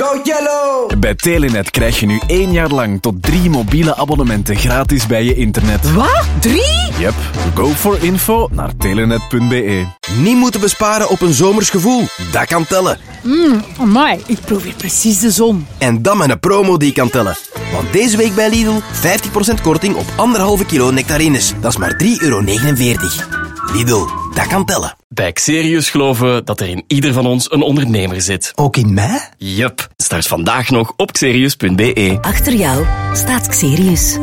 Code Yellow! Bij Telenet krijg je nu 1 jaar lang tot 3 mobiele abonnementen gratis bij je internet. Wat? 3? Yep. Go for info naar telenet.be. Niet moeten besparen op een zomers gevoel. Dat kan tellen. Amai, ik probeer precies de zon. En dan met een promo die kan tellen. Want deze week bij Lidl 50% korting op 1,5 kilo nectarines. Dat is maar €3,49. Lidl, dat kan tellen. Bij Xerius geloven we dat er in ieder van ons een ondernemer zit. Ook in mij? Yup. Start vandaag nog op xerius.be. Achter jou staat Xerius.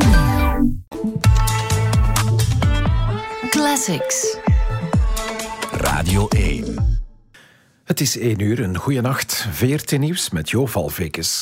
Classics. Radio 1. Het is 1 uur, een goeie nacht. VRT Nieuws met Jo Valvekes.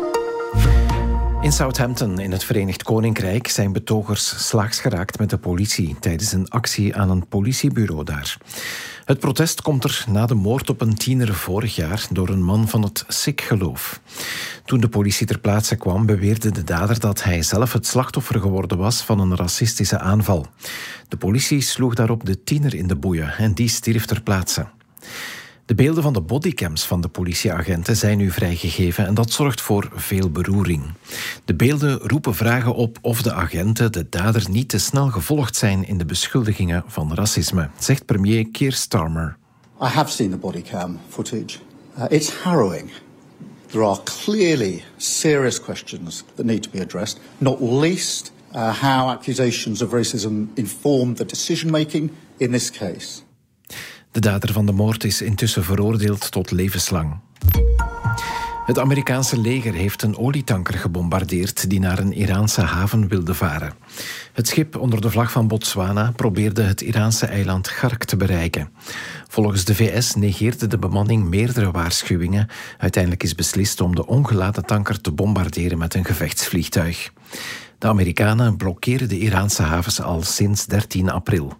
In Southampton in het Verenigd Koninkrijk zijn betogers slaags geraakt met de politie tijdens een actie aan een politiebureau daar. Het protest komt er na de moord op een tiener vorig jaar door een man van het Sikh-geloof. Toen de politie ter plaatse kwam, beweerde de dader dat hij zelf het slachtoffer geworden was van een racistische aanval. De politie sloeg daarop de tiener in de boeien en die stierf ter plaatse. De beelden van de bodycams van de politieagenten zijn nu vrijgegeven en dat zorgt voor veel beroering. De beelden roepen vragen op of de agenten de dader niet te snel gevolgd zijn in de beschuldigingen van racisme, zegt premier Keir Starmer. I have seen the bodycam footage. It's harrowing. There are clearly serious questions that need to be addressed, not least how accusations of racism informed the decision-making in this case. De dader van de moord is intussen veroordeeld tot levenslang. Het Amerikaanse leger heeft een olietanker gebombardeerd die naar een Iraanse haven wilde varen. Het schip onder de vlag van Botswana probeerde het Iraanse eiland Gark te bereiken. Volgens de VS negeerde de bemanning meerdere waarschuwingen. Uiteindelijk is beslist om de ongeladen tanker te bombarderen met een gevechtsvliegtuig. De Amerikanen blokkeren de Iraanse havens al sinds 13 april.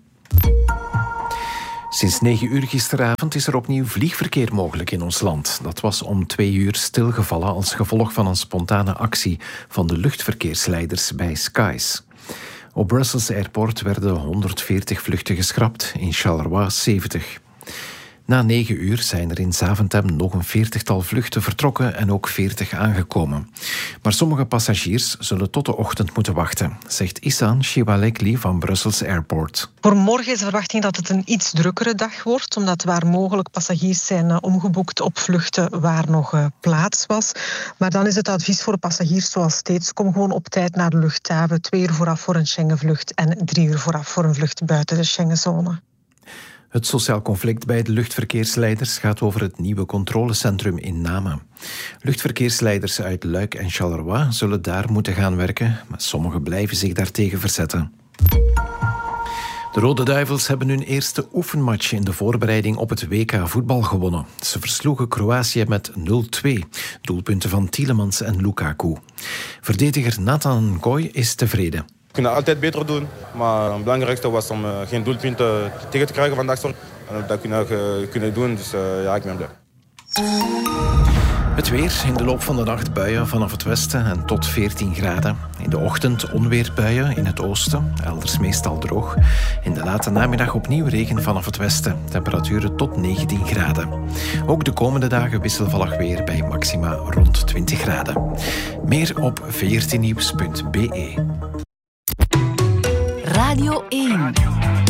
Sinds 9 uur gisteravond is er opnieuw vliegverkeer mogelijk in ons land. Dat was om 2 uur stilgevallen als gevolg van een spontane actie van de luchtverkeersleiders bij Skies. Op Brussels Airport werden 140 vluchten geschrapt, in Charleroi 70. Na 9 uur zijn er in Zaventem nog een 40-tal vluchten vertrokken en ook 40 aangekomen. Maar sommige passagiers zullen tot de ochtend moeten wachten, zegt Isan Shivalekli van Brussels Airport. Voor morgen is de verwachting dat het een iets drukkere dag wordt, omdat waar mogelijk passagiers zijn omgeboekt op vluchten waar nog plaats was. Maar dan is het advies voor de passagiers zoals steeds: kom gewoon op tijd naar de luchthaven, 2 uur vooraf voor een Schengenvlucht en 3 uur vooraf voor een vlucht buiten de Schengenzone. Het sociaal conflict bij de luchtverkeersleiders gaat over het nieuwe controlecentrum in Namen. Luchtverkeersleiders uit Luik en Charleroi zullen daar moeten gaan werken, maar sommigen blijven zich daartegen verzetten. De Rode Duivels hebben hun eerste oefenmatch in de voorbereiding op het WK voetbal gewonnen. Ze versloegen Kroatië met 0-2, doelpunten van Tielemans en Lukaku. Verdediger Nathan Kooi is tevreden. We kunnen altijd beter doen, maar het belangrijkste was om geen doelpunten tegen te krijgen vandaag. En dat kunnen doen, dus ja, ik ben blij. Het weer, in de loop van de nacht buien vanaf het westen en tot 14 graden. In de ochtend onweerbuien in het oosten, elders meestal droog. In de late namiddag opnieuw regen vanaf het westen, temperaturen tot 19 graden. Ook de komende dagen wisselvallig weer bij maxima rond 20 graden. Meer op vrtnieuws.be. Radio 1.